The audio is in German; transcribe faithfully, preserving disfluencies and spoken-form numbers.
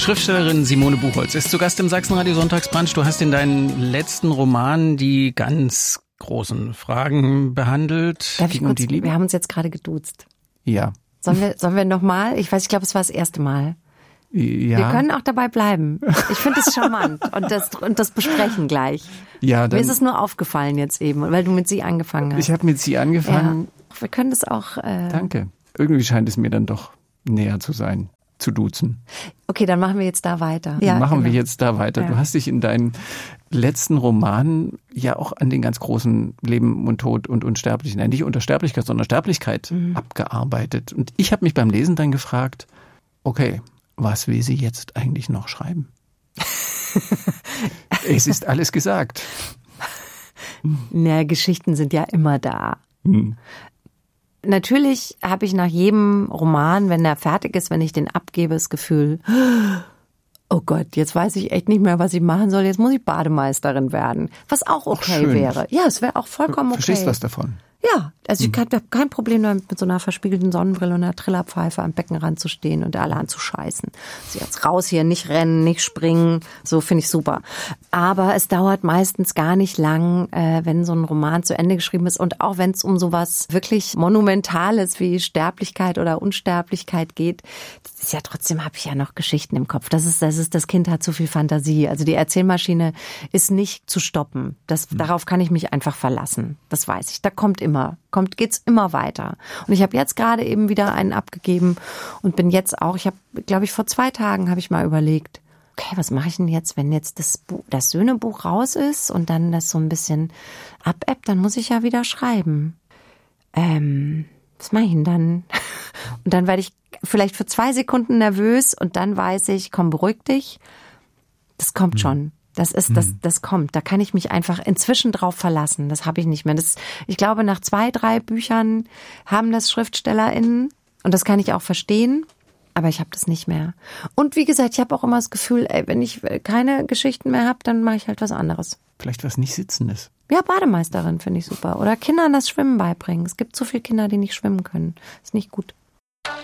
Schriftstellerin Simone Buchholz ist zu Gast im Sachsenradio Sonntagsbrunch. Du hast in deinen letzten Roman die ganz großen Fragen behandelt. Darf ich kurz, die Liebe? Wir haben uns jetzt gerade geduzt. Ja. Sollen wir, sollen wir nochmal? Ich weiß, ich glaube, es war das erste Mal. Ja. Wir können auch dabei bleiben. Ich finde es charmant und das, und das besprechen gleich. Ja, dann, mir ist es nur aufgefallen jetzt eben, weil du mit sie angefangen hast. Ich habe mit sie angefangen. Ja. Wir können das auch... Äh Danke. Irgendwie scheint es mir dann doch näher zu sein, zu duzen. Okay, dann machen wir jetzt da weiter. Ja, machen genau. wir jetzt da weiter. Ja. Du hast dich in deinen letzten Roman ja auch an den ganz großen Leben und Tod und Unsterblichkeit, nein, nicht Unsterblichkeit, sondern Sterblichkeit mhm. abgearbeitet. Und ich habe mich beim Lesen dann gefragt, okay, was will sie jetzt eigentlich noch schreiben? Es ist alles gesagt. Na, Geschichten sind ja immer da. Hm. Natürlich habe ich nach jedem Roman, wenn der fertig ist, wenn ich den abgebe, das Gefühl, oh Gott, jetzt weiß ich echt nicht mehr, was ich machen soll. Jetzt muss ich Bademeisterin werden. Was auch okay wäre. Ja, es wäre auch vollkommen okay. Verstehst was davon? Ja, also ich habe kein Problem damit, mit so einer verspiegelten Sonnenbrille und einer Trillerpfeife am Beckenrand zu stehen und alle anzuscheißen. Also jetzt raus hier, nicht rennen, nicht springen, so finde ich super. Aber es dauert meistens gar nicht lang, äh, wenn so ein Roman zu Ende geschrieben ist und auch wenn es um sowas wirklich Monumentales wie Sterblichkeit oder Unsterblichkeit geht, das ist ja trotzdem, habe ich ja noch Geschichten im Kopf. Das ist, das ist, das Kind hat zu viel Fantasie. Also die Erzählmaschine ist nicht zu stoppen. Das, mhm. Darauf kann ich mich einfach verlassen. Das weiß ich. Da kommt immer Kommt, geht's immer weiter. Und ich habe jetzt gerade eben wieder einen abgegeben und bin jetzt auch, ich habe, glaube ich, vor zwei Tagen habe ich mal überlegt, okay, was mache ich denn jetzt, wenn jetzt das Buch, das Söhnebuch raus ist und dann das so ein bisschen abebbt, dann muss ich ja wieder schreiben. Ähm, was mache ich denn dann? Und dann werde ich vielleicht für zwei Sekunden nervös und dann weiß ich, komm, beruhig dich. Das kommt schon. Das ist, das, das kommt. Da kann ich mich einfach inzwischen drauf verlassen. Das habe ich nicht mehr. Das, ich glaube, nach zwei, drei Büchern haben das SchriftstellerInnen, und das kann ich auch verstehen, aber ich habe das nicht mehr. Und wie gesagt, ich habe auch immer das Gefühl, ey, wenn ich keine Geschichten mehr habe, dann mache ich halt was anderes. Vielleicht was nicht Sitzendes. Ja, Bademeisterin finde ich super. Oder Kindern das Schwimmen beibringen. Es gibt so viele Kinder, die nicht schwimmen können. Ist nicht gut.